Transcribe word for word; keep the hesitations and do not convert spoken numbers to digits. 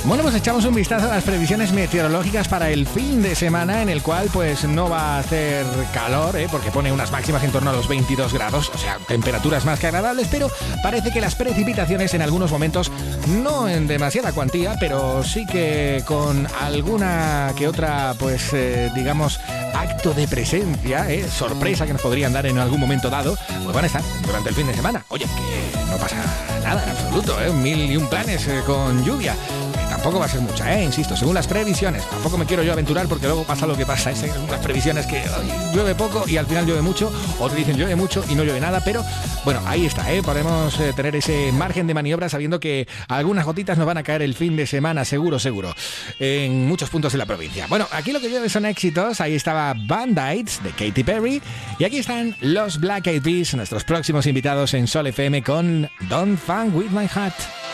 Bueno, pues echamos un vistazo a las previsiones meteorológicas para el fin de semana, en el cual pues no va a hacer calor, ¿eh? Porque pone unas máximas en torno a los veintidós grados, o sea, temperaturas más que agradables, pero parece que las precipitaciones en algunos momentos, no en demasiada cuantía, pero sí que con alguna que otra, pues eh, digamos, acto de presencia, ¿eh? sorpresa que nos podrían dar en algún momento dado, pues van a estar durante el fin de semana. Oye, que no pasa nada en absoluto, ¿eh? Mil y un planes eh, con lluvia. Tampoco va a ser mucha, ¿eh? Insisto, según las previsiones. Tampoco me quiero yo aventurar porque luego pasa lo que pasa. Es unas previsiones que ay, llueve poco y al final llueve mucho, o te dicen llueve mucho y no llueve nada, pero bueno, ahí está, ¿eh? Podemos eh, tener ese margen de maniobra sabiendo que algunas gotitas nos van a caer el fin de semana, seguro, seguro, en muchos puntos de la provincia. Bueno, aquí lo que llueve son éxitos. Ahí estaba Band-Aids de Katy Perry y aquí están los Black Eyed Peas, nuestros próximos invitados en Sol F M con Don't Funk With My Heart.